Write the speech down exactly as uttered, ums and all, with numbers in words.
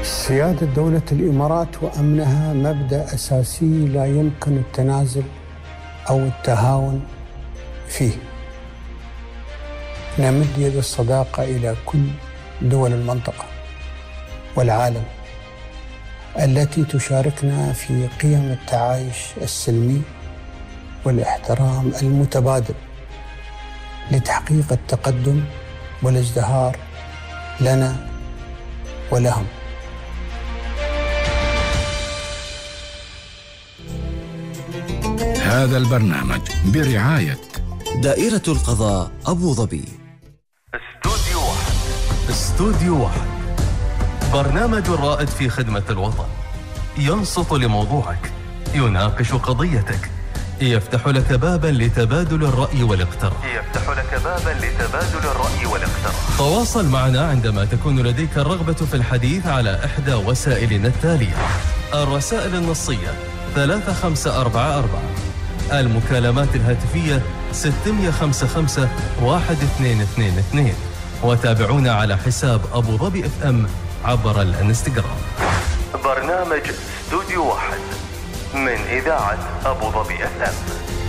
سيادة دولة الإمارات وأمنها مبدأ أساسي لا يمكن التنازل أو التهاون فيه. نمد يد الصداقة إلى كل دول المنطقة والعالم التي تشاركنا في قيم التعايش السلمي والاحترام المتبادل لتحقيق التقدم والازدهار لنا ولهم. هذا البرنامج برعاية دائرة القضاء أبو ظبي. استوديو واحد. استوديو واحد برنامج رائد في خدمة الوطن، ينصت لموضوعك، يناقش قضيتك، يفتح لك بابا لتبادل الرأي والاقتراح يفتح لك بابا لتبادل الرأي والاقتراح تواصل معنا عندما تكون لديك الرغبة في الحديث على إحدى وسائلنا التالية: الرسائل النصية ثلاثة خمسة أربعة أربعة، المكالمات الهاتفية ستمية خمسة خمسة واحد اثنين اثنين اثنين، وتابعونا على حساب أبو ظبي اف ام عبر الانستغرام. برنامج استوديو واحد من إذاعة أبو ظبي اف ام.